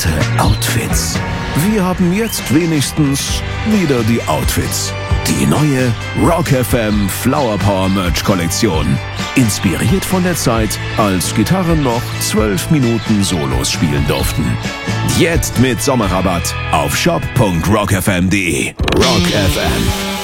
große Outfits. Wir haben jetzt wenigstens wieder die Outfits. Die neue Rock FM Flower Power Merch Kollektion. Inspiriert von der Zeit, als Gitarren noch 12 Minuten Solos spielen durften. Jetzt mit Sommerrabatt auf shop.rockfm.de. Rock FM.